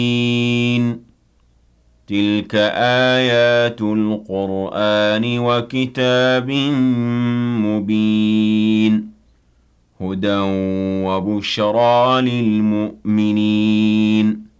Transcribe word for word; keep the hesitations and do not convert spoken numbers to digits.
تِلْكَ آيَاتُ الْقُرْآنِ وَكِتَابٍ مُّبِينٍ هُدًى وَبُشْرَىٰ لِلْمُؤْمِنِينَ